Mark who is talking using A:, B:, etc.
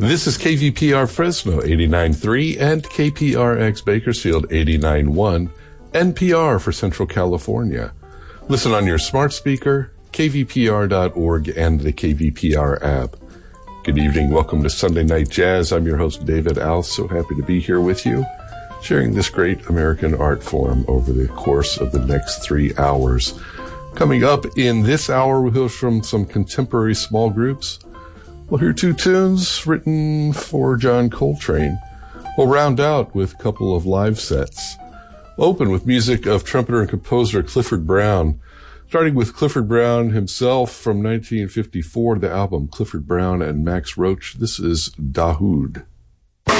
A: This is KVPR Fresno 89.3 and KPRX Bakersfield 89.1, NPR for Central California. Listen on your smart speaker, kvpr.org, and the KVPR app. Good evening. Welcome to Sunday Night Jazz. I'm your host, David Alf. So happy to be here with you, sharing this great American art form over the course of the next 3 hours. Coming up in this hour, we'll hear from some contemporary small groups. We'll hear 2 tunes written for John Coltrane. We'll round out with a couple of live sets. We'll open with music of trumpeter and composer Clifford Brown, starting with Clifford Brown himself from 1954, the album Clifford Brown and Max Roach. This is Dahoud.